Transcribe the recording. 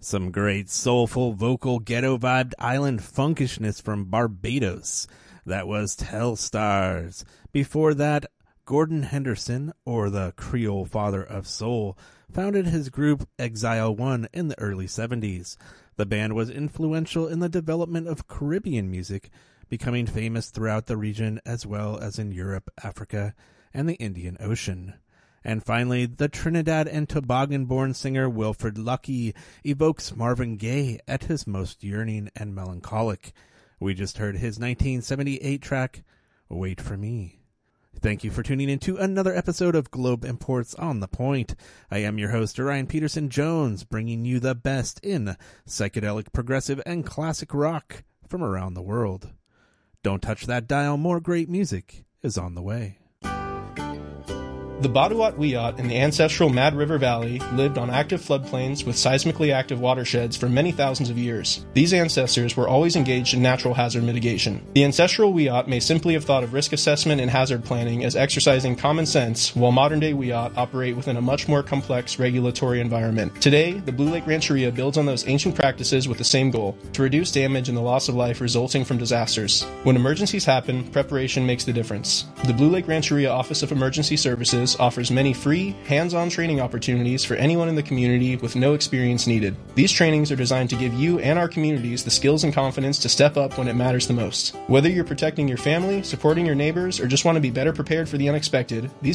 Some great soulful vocal ghetto-vibed island funkishness from Barbados. That was Telstars. Before that, Gordon Henderson, or the Creole Father of Soul, founded his group Exile One in the early 70s. The band was influential in the development of Caribbean music, becoming famous throughout the region as well as in Europe, Africa, and the Indian Ocean. And finally, the Trinidad and Tobago-born singer Wilfred Lucky evokes Marvin Gaye at his most yearning and melancholic. We just heard his 1978 track, Wait For Me. Thank you for tuning in to another episode of Globe Imports on the Point. I am your host, Ryan Peterson Jones, bringing you the best in psychedelic, progressive, and classic rock from around the world. Don't touch that dial, more great music is on the way. The Baduat Wiyot in the ancestral Mad River Valley lived on active floodplains with seismically active watersheds for many thousands of years. These ancestors were always engaged in natural hazard mitigation. The ancestral Wiyot may simply have thought of risk assessment and hazard planning as exercising common sense, while modern-day Wiyot operate within a much more complex regulatory environment. Today, the Blue Lake Rancheria builds on those ancient practices with the same goal, to reduce damage and the loss of life resulting from disasters. When emergencies happen, preparation makes the difference. The Blue Lake Rancheria Office of Emergency Services offers many free, hands-on training opportunities for anyone in the community with no experience needed. These trainings are designed to give you and our communities the skills and confidence to step up when it matters the most. Whether you're protecting your family, supporting your neighbors, or just want to be better prepared for the unexpected, these